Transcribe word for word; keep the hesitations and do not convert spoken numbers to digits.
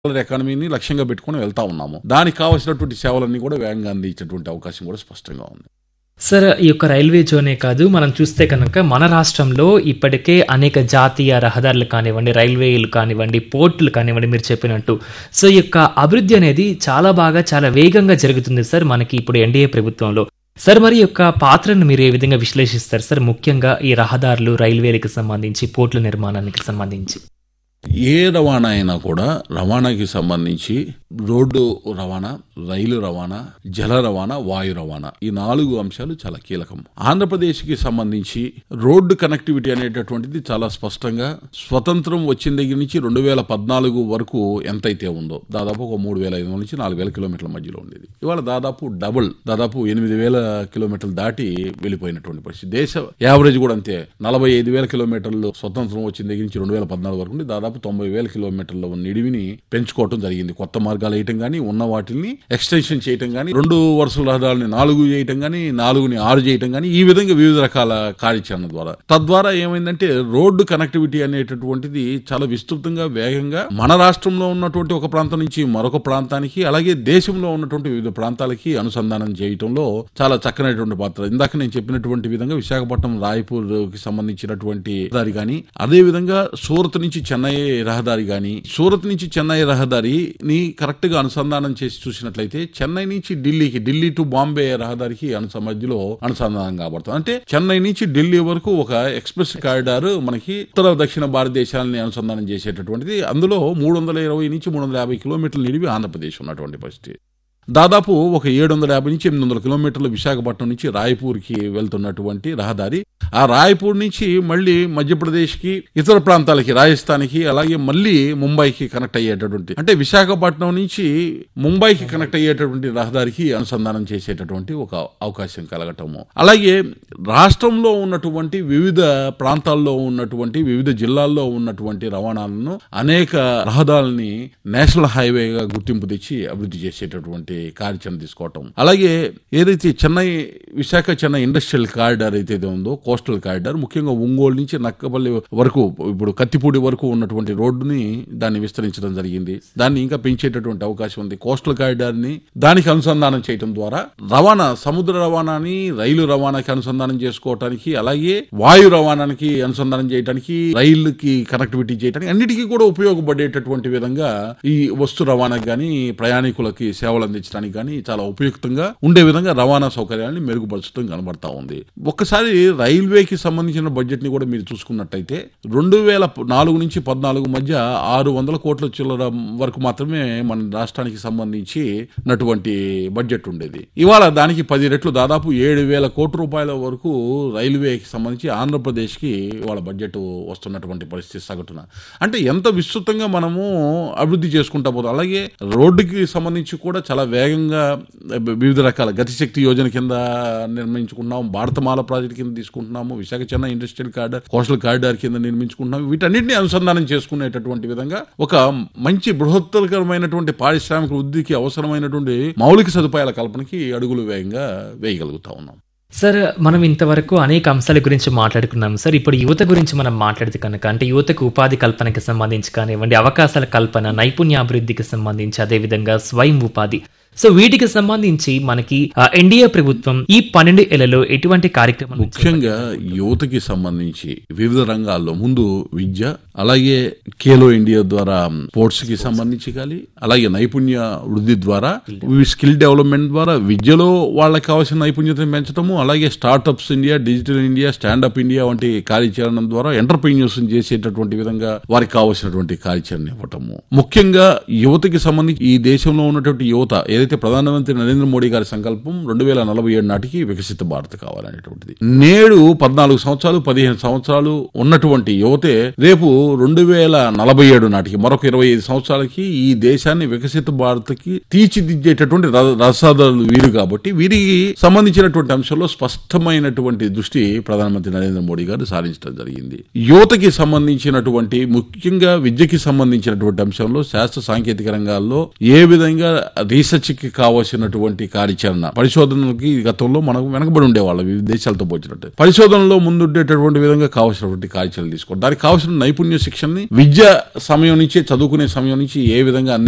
ఎకానమీని లక్ష్యంగా పెట్టుకుని వెళ్తా ఉన్నాము. దానికి కావాల్సినటువంటి సేవలన్నీ కూడా వేగంగా అందించేటువంటి అవకాశం కూడా స్పష్టంగా ఉంది. సార్, ఈ యొక్క రైల్వే జోనే కాదు, మనం చూస్తే కనుక మన రాష్ట్రంలో ఇప్పటికే అనేక జాతీయ రహదారులు కానివ్వండి, రైల్వేలు కానివ్వండి, పోర్టులు కానివ్వండి, మీరు చెప్పినట్టు సో ఈ యొక్క అభివృద్ధి అనేది చాలా బాగా చాలా వేగంగా జరుగుతుంది సార్ మనకి ఇప్పుడు ఎన్డీఏ ప్రభుత్వంలో. సార్, మరి యొక్క పాత్రను మీరు ఏ విధంగా విశ్లేషిస్తారు సార్, ముఖ్యంగా ఈ రహదారులు, రైల్వేలకు సంబంధించి, పోర్టుల నిర్మాణానికి సంబంధించి? ఏ రవాణా అయినా కూడా రవాణాకి సంబంధించి రోడ్డు రవాణా, రైలు రవాణా, జల రవాణా, వాయు రవాణా, ఈ నాలుగు అంశాలు చాలా కీలకం. ఆంధ్రప్రదేశ్కి సంబంధించి రోడ్డు కనెక్టివిటీ అనేటటువంటిది చాలా స్పష్టంగా స్వతంత్రం వచ్చిన దగ్గర నుంచి రెండు వేల పద్నాలుగు వరకు ఎంతైతే ఉందో దాదాపు ఒక మూడు వేల ఐదు వందల నుంచి నాలుగు వేల కిలోమీటర్ల మధ్యలో ఉండేది. ఇవాళ దాదాపు డబుల్, దాదాపు ఎనిమిది వేల కిలోమీటర్లు దాటి వెళ్ళిపోయినటువంటి పరిస్థితి. దేశ యావరేజ్ కూడా అంతే, నలభై ఐదు వేల కిలోమీటర్లు స్వతంత్రం వచ్చిన దగ్గర నుంచి రెండు వేల పద్నాలుగు వరకు దాదాపు తొంభై వేల కిలోమీటర్ల నిడివిని పెంచుకోవటం జరిగింది. కొత్త మార్గాలు వేయటం కానీ, ఉన్న వాటిని ఎక్స్టెన్షన్ చేయటం కానీ, రెండు వరుసల రహదారులని నాలుగు చేయటం కానీ, నాలుగుని ఆరు చేయటం కానీ, ఈ విధంగా వివిధ రకాల కార్యాచరణ ద్వారా తద్వారా ఏమైందంటే రోడ్డు కనెక్టివిటీ అనేటటువంటిది చాలా విస్తృతంగా, వేగంగా మన రాష్ట్రంలో ఉన్నటువంటి ఒక ప్రాంతం నుంచి మరొక ప్రాంతానికి, అలాగే దేశంలో ఉన్నటువంటి వివిధ ప్రాంతాలకి అనుసంధానం చేయటంలో చాలా చక్కనైనటువంటి పాత్ర. ఇందాక నేను చెప్పినటువంటి విధంగా విశాఖపట్నం రాయపూర్ కి సంబంధించినటువంటి రహదారి కానీ, అదే విధంగా సూరత్ నుంచి చెన్నై రహదారి కానీ, సూరత్ నుంచి చెన్నై రహదారిని కరెక్ట్ గా అనుసంధానం చేసి చూసినట్లయితే చెన్నై నుంచి ఢిల్లీకి, ఢిల్లీ టు బాంబే రహదారికి అనుస మధ్యలో అనుసంధానం కాబడుతుంది. అంటే చెన్నై నుంచి ఢిల్లీ వరకు ఒక ఎక్స్ప్రెస్ కారిడార్ మనకి ఉత్తర దక్షిణ భారతదేశాలని అనుసంధానం చేసేటటువంటిది. అందులో మూడు వందల ఇరవై నుంచి మూడు వందల యాభై కిలోమీటర్ల నిడివి ఆంధ్రప్రదేశ్ ఉన్నటువంటి పరిస్థితి. దాదాపు ఒక ఏడు వందల యాభై నుంచి ఎనిమిది వందల కిలోమీటర్లు విశాఖపట్నం నుంచి రాయ్పూర్కి వెళ్తున్నటువంటి రహదారి. ఆ రాయ్పూర్ నుంచి మళ్ళీ మధ్యప్రదేశ్కి, ఇతర ప్రాంతాలకి, రాజస్థాన్కి, అలాగే మళ్ళీ ముంబైకి కనెక్ట్ అయ్యేటటువంటి, అంటే విశాఖపట్నం నుంచి ముంబైకి కనెక్ట్ అయ్యేటటువంటి రహదారికి అనుసంధానం చేసేటటువంటి ఒక అవకాశం కలగటము. అలాగే రాష్ట్రంలో ఉన్నటువంటి వివిధ ప్రాంతాల్లో ఉన్నటువంటి వివిధ జిల్లాల్లో ఉన్నటువంటి రవాణాలను అనేక రహదారులని నేషనల్ హైవేగా గుర్తింపు తెచ్చి అభివృద్ధి చేసేటటువంటి కార్యాచరణ తీసుకోవటం. అలాగే ఏదైతే చెన్నై విశాఖ చెన్నై ఇండస్ట్రియల్ కారిడార్ అయితే ఉందో, కోస్టల్ కారిడార్, ముఖ్యంగా ఒంగోలు నుంచి నక్కపల్లి వరకు, ఇప్పుడు కత్తిపూడి వరకు ఉన్నటువంటి రోడ్డుని దాన్ని విస్తరించడం జరిగింది. దాన్ని ఇంకా పెంచేటటువంటి అవకాశం ఉంది. కోస్టల్ కారిడార్ ని దానికి అనుసంధానం చేయడం ద్వారా రవాణా, సముద్ర రవాణాని రైలు రవాణాకి అనుసంధానం చేసుకోవటానికి, అలాగే వాయు రవాణానికి అనుసంధానం చేయడానికి, రైలుకి కనెక్టివిటీ చేయడానికి, అన్నిటికీ కూడా ఉపయోగపడేటటువంటి విధంగా ఈ వస్తు రవాణాకి కానీ, ప్రయాణికులకి సేవలు అందించడానికి కానీ చాలా ఉపయుక్తంగా ఉండే విధంగా రవాణా సౌకర్యాన్ని మెరుగుపరచడం కనబడతా ఉంది. ఒక్కసారి రైల్వేకి సంబంధించిన బడ్జెట్ ని కూడా మీరు చూసుకున్నట్టయితే రెండు వేల నాలుగు నుంచి పద్నాలుగు మధ్య ఆరు వందల కోట్ల చిల్లర వరకు మాత్రమే మన రాష్ట్రానికి సంబంధించినటువంటి బడ్జెట్ ఉండేది. ఇవాళ దానికి పది రెట్లు, దాదాపు ఏడు వేల కోట్ల రూపాయల వరకు రైల్వేకి సంబంధించి ఆంధ్రప్రదేశ్ కి ఇవాళ బడ్జెట్ వస్తున్నటువంటి పరిస్థితి సగటున. అంటే ఎంత విస్తృతంగా మనము అభివృద్ధి చేసుకుంటా పోతాం. అలాగే రోడ్డుకి సంబంధించి కూడా చాలా వేగంగా వివిధ రకాల గతిశక్తి యోజన కింద నిర్మించుకుంటున్నాము, భారతమాల ప్రాజెక్ట్ కింద తీసుకుంటున్నాము, Visakha Chennai industrial corridor, coastal corridor కింద నిర్మించుకుంటున్నాము. వీటన్నిటిని అనుసంధానం చేసుకునేటటువంటి విధంగా ఒక మంచి బృహత్తరమైనటువంటి పారిశ్రామిక వృద్ధికి అవసరమైనటువంటి మౌలిక సదుపాయాల కల్పనకి అడుగులు వేగంగా వేయగలుగుతా ఉన్నాం. సార్, మనం ఇంతవరకు అనేక అంశాల గురించి మాట్లాడుకున్నాం సార్. ఇప్పుడు యువత గురించి మనం మాట్లాడితే కనుక, అంటే యువతకు ఉపాధి కల్పనకి సంబంధించి కానివ్వండి, అవకాశాల కల్పన, నైపుణ్యాభివృద్ధికి సంబంధించి, అదేవిధంగా స్వయం ఉపాధి, సో వీటికి సంబంధించి మనకి ఎన్డీఏ ప్రభుత్వం ఈ పన్నెండు ఏళ్లలో ఎటువంటి కార్యక్రమం, ముఖ్యంగా యువతకి సంబంధించి వివిధ రంగాల్లో ముందు విద్య, అలాగే ఖేలో ఇండియా ద్వారా స్పోర్ట్స్ కి సంబంధించి కానీ, అలాగే నైపుణ్య వృద్ధి ద్వారా, స్కిల్ డెవలప్మెంట్ ద్వారా విద్యలో వాళ్ళకి కావాల్సిన నైపుణ్యతను పెంచడము, అలాగే startups India, digital India, stand up India వంటి కార్యాచరణ ద్వారా ఎంటర్ప్రెన్యూర్స్ చేసేటటువంటి విధంగా వారికి కావాల్సినటువంటి కార్యాచరణ ఇవ్వటము. ముఖ్యంగా యువతకి సంబంధించి ఈ దేశంలో ఉన్నటువంటి యువత ఏదైతే ప్రధానమంత్రి నరేంద్ర మోడీ గారి సంకల్పం రెండు వేల నలభై ఏడు నాటికి వికసిత భారత్ కావాలనేటువంటిది. నేడు పద్నాలుగు సంవత్సరాలు పదిహేను సంవత్సరాలు ఉన్నటువంటి యువతే రేపు రెండు వేల నలభై ఏడు నాటికి మరొక ఇరవై ఐదు సంవత్సరాలకి ఈ దేశాన్ని వికసిత భారత్ కి తీర్చిదిద్దేటటువంటి రసాదారులు వీరు. కాబట్టి వీరికి సంబంధించినటువంటి అంశంలో స్పష్టమైనటువంటి దృష్టి ప్రధానమంత్రి నరేంద్ర మోడీ గారు సాధించడం జరిగింది. యువతకి సంబంధించినటువంటి, ముఖ్యంగా విద్యకి సంబంధించినటువంటి అంశంలో శాస్త్ర సాంకేతిక రంగాల్లో ఏ విధంగా రీసెర్చ్ కి కావాల్సినటువంటి కార్యాచరణ, పరిశోధనలకి గతంలో మనం వెనకబడి ఉండేవాళ్ళం వివిధ దేశాలతో పోల్చినట్టు. పరిశోధనలో ముందుండేటటువంటి విధంగా కావాల్సినటువంటి కార్యాచరణ తీసుకోవడం, దానికి కావాల్సిన నైపుణ్య శిక్షణని విద్య సమయం నుంచి, చదువుకునే సమయం నుంచి ఏ విధంగా